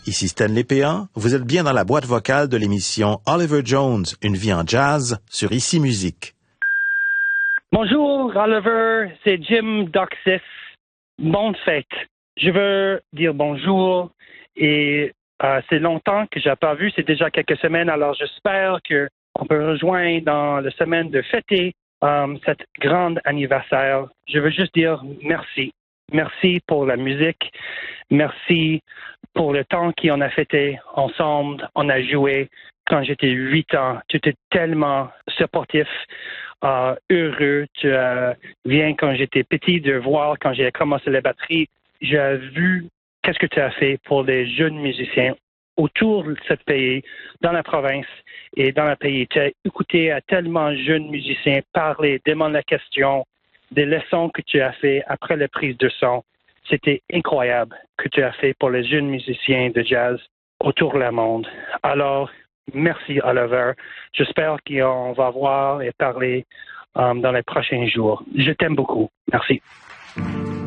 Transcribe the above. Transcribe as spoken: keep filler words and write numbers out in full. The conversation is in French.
Ici Stanley Péan. Vous êtes bien dans la boîte vocale de l'émission Oliver Jones, une vie en jazz sur Ici Musique. Bonjour Oliver, c'est Jim Doxis. Bonne fête. Je veux dire bonjour et euh, c'est longtemps que je n'ai pas vu, c'est déjà quelques semaines, alors j'espère qu'on peut rejoindre dans la semaine de fêter euh, cet grand anniversaire. Je veux juste dire merci. Merci pour la musique. Merci pour le temps qu'on a fêté ensemble. On a joué quand j'étais huit ans. Tu étais tellement supportif, euh, heureux. Tu euh, viens quand j'étais petit de voir quand j'ai commencé la batterie. J'ai vu qu'est-ce que tu as fait pour les jeunes musiciens autour de ce pays, dans la province et dans le pays. Tu as écouté à tellement de jeunes musiciens parler, demander la question, des leçons que tu as fait après la prise de son. C'était incroyable que tu as fait pour les jeunes musiciens de jazz autour du monde. Alors, merci Oliver. J'espère qu'on va voir et parler um, dans les prochains jours. Je t'aime beaucoup. Merci.